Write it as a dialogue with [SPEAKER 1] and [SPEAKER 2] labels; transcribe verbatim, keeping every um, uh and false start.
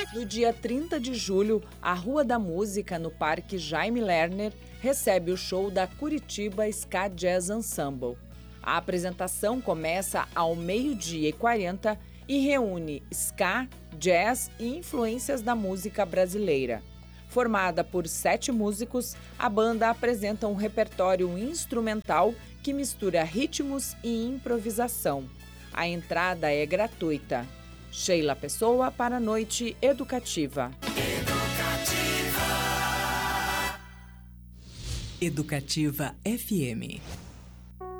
[SPEAKER 1] No dia trinta de julho, a Rua da Música, no Parque Jaime Lerner, recebe o show da Curitiba Ska Jazz Ensemble. A apresentação começa ao meio-dia e quarenta e reúne ska, jazz e influências da música brasileira. Formada por sete músicos, a banda apresenta um repertório instrumental que mistura ritmos e improvisação. A entrada é gratuita. Sheila Pessoa para a Noite Educativa.
[SPEAKER 2] Educativa Educativa F M.